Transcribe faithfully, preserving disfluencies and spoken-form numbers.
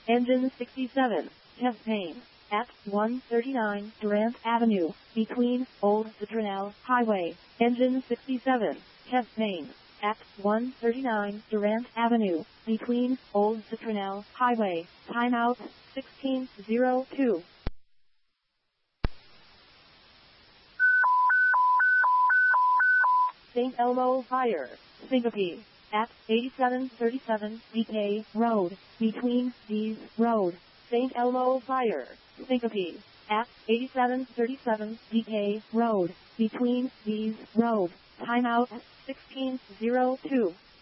Engine sixty-seven, campaign, at one thirty-nine Durant Avenue, between Old Citronelle Highway. Engine sixty-seven, campaign, at one thirty-nine Durant Avenue, between Old Citronelle Highway. Timeout, sixteen oh two. Saint Elmo Fire, Syncope, at eighty-seven thirty-seven B K Road, between Dees Road. Saint Elmo Fire, Syncope, at eighty-seven thirty-seven B K Road, between Dees Road. Timeout, sixteen oh two.